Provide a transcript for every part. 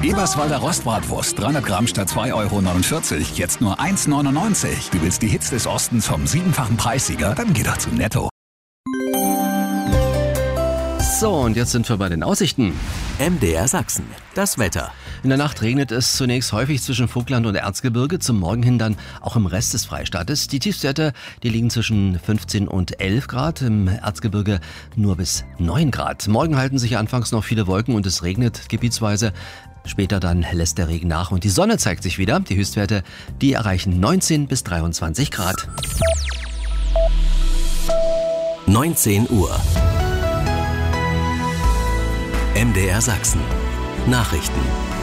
Eberswalder Rostbratwurst, 300 Gramm statt 2,49 €, jetzt nur 1,99 €. Du willst die Hits des Ostens vom 7-fachen Preissieger? Dann geh doch zu Netto. So, und jetzt sind wir bei den Aussichten. MDR Sachsen, das Wetter. In der Nacht regnet es zunächst häufig zwischen Vogtland und Erzgebirge, zum Morgen hin dann auch im Rest des Freistaates. Die Tiefstwerte, die liegen zwischen 15 und 11 Grad, im Erzgebirge nur bis 9 Grad. Morgen halten sich anfangs noch viele Wolken und es regnet gebietsweise. Später dann lässt der Regen nach und die Sonne zeigt sich wieder. Die Höchstwerte, die erreichen 19 bis 23 Grad. 19 Uhr. MDR Sachsen. Nachrichten.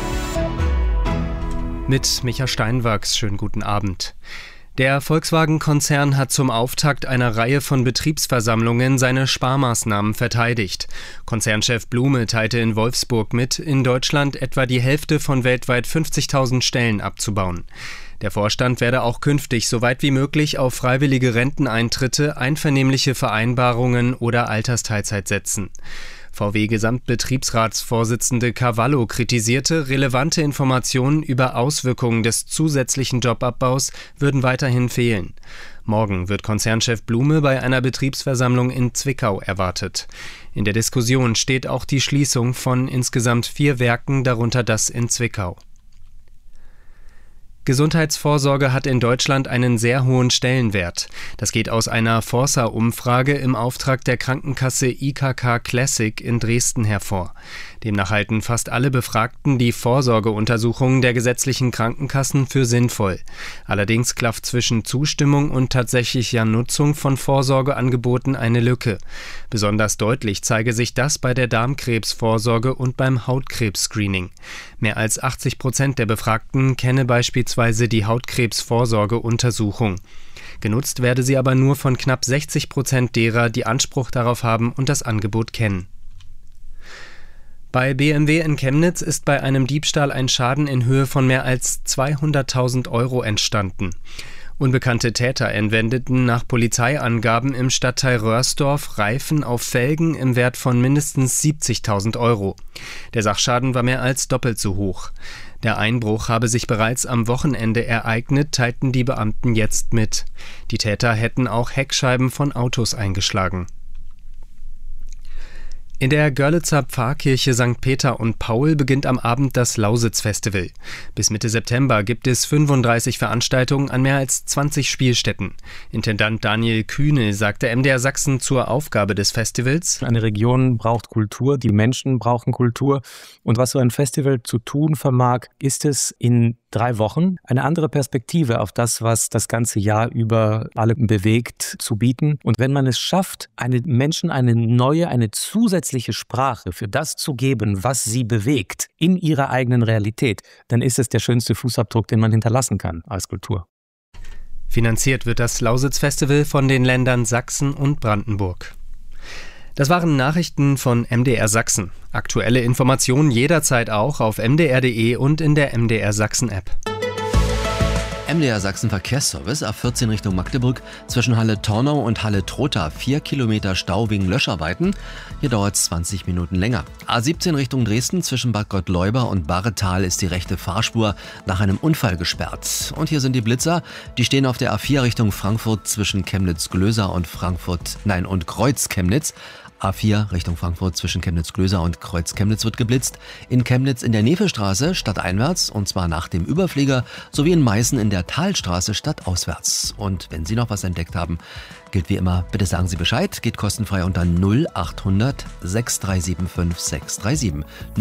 Mit Micha Steinwachs, schönen guten Abend. Der Volkswagen-Konzern hat zum Auftakt einer Reihe von Betriebsversammlungen seine Sparmaßnahmen verteidigt. Konzernchef Blume teilte in Wolfsburg mit, in Deutschland etwa die Hälfte von weltweit 50.000 Stellen abzubauen. Der Vorstand werde auch künftig so weit wie möglich auf freiwillige Renteneintritte, einvernehmliche Vereinbarungen oder Altersteilzeit setzen. VW-Gesamtbetriebsratsvorsitzende Cavallo kritisierte, relevante Informationen über Auswirkungen des zusätzlichen Jobabbaus würden weiterhin fehlen. Morgen wird Konzernchef Blume bei einer Betriebsversammlung in Zwickau erwartet. In der Diskussion steht auch die Schließung von insgesamt 4 Werken, darunter das in Zwickau. Gesundheitsvorsorge hat in Deutschland einen sehr hohen Stellenwert. Das geht aus einer Forsa-Umfrage im Auftrag der Krankenkasse IKK Classic in Dresden hervor. Demnach halten fast alle Befragten die Vorsorgeuntersuchungen der gesetzlichen Krankenkassen für sinnvoll. Allerdings klafft zwischen Zustimmung und tatsächlicher Nutzung von Vorsorgeangeboten eine Lücke. Besonders deutlich zeige sich das bei der Darmkrebsvorsorge und beim Hautkrebs-Screening. Mehr als 80% der Befragten kenne beispielsweise die Hautkrebsvorsorgeuntersuchung. Genutzt werde sie aber nur von knapp 60% derer, die Anspruch darauf haben und das Angebot kennen. Bei BMW in Chemnitz ist bei einem Diebstahl ein Schaden in Höhe von mehr als 200.000 € entstanden. Unbekannte Täter entwendeten nach Polizeiangaben im Stadtteil Röhrsdorf Reifen auf Felgen im Wert von mindestens 70.000 €. Der Sachschaden war mehr als doppelt so hoch. Der Einbruch habe sich bereits am Wochenende ereignet, teilten die Beamten jetzt mit. Die Täter hätten auch Heckscheiben von Autos eingeschlagen. In der Görlitzer Pfarrkirche St. Peter und Paul beginnt am Abend das Lausitz-Festival. Bis Mitte September gibt es 35 Veranstaltungen an mehr als 20 Spielstätten. Intendant Daniel Kühne sagte MDR Sachsen zur Aufgabe des Festivals: Eine Region braucht Kultur, die Menschen brauchen Kultur. Und was so ein Festival zu tun vermag, ist es in 3 Wochen eine andere Perspektive auf das, was das ganze Jahr über alle bewegt, zu bieten. Und wenn man es schafft, Menschen eine neue, eine zusätzliche Sprache für das zu geben, was sie bewegt, in ihrer eigenen Realität, dann ist es der schönste Fußabdruck, den man hinterlassen kann als Kultur. Finanziert wird das Lausitz-Festival von den Ländern Sachsen und Brandenburg. Das waren Nachrichten von MDR Sachsen. Aktuelle Informationen jederzeit auch auf mdr.de und in der MDR Sachsen-App. MDR Sachsen Verkehrsservice, A14 Richtung Magdeburg, zwischen Halle-Tornau und Halle-Trotha 4 Kilometer Stau wegen Löscharbeiten. Hier dauert es 20 Minuten länger. A17 Richtung Dresden, zwischen Bad Gottleuba und Barretal ist die rechte Fahrspur nach einem Unfall gesperrt. Und hier sind die Blitzer, die stehen auf der A4 Richtung Frankfurt zwischen Chemnitz-Glöser und Kreuz-Chemnitz. A4 Richtung Frankfurt zwischen Chemnitz-Glöser und Kreuz-Chemnitz wird geblitzt. In Chemnitz in der Nevestraße stadteinwärts, und zwar nach dem Überflieger, sowie in Meißen in der Talstraße stadtauswärts. Und wenn Sie noch was entdeckt haben, gilt wie immer, bitte sagen Sie Bescheid, geht kostenfrei unter 0800 6375 637.